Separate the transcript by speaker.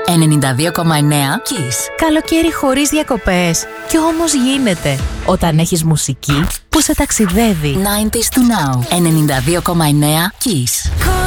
Speaker 1: 92,9 Kiss.
Speaker 2: Καλοκαίρι χωρίς διακοπές. Κι όμως γίνεται. Όταν έχεις μουσική που σε ταξιδεύει.
Speaker 1: 90s to now. 92,9 Kiss.